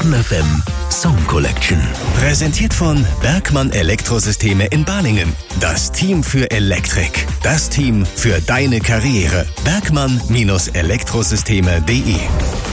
Stern FM Song Collection. Präsentiert von Bergmann Elektrosysteme in Balingen. Das Team für Elektrik. Das Team für deine Karriere. Bergmann-Elektrosysteme.de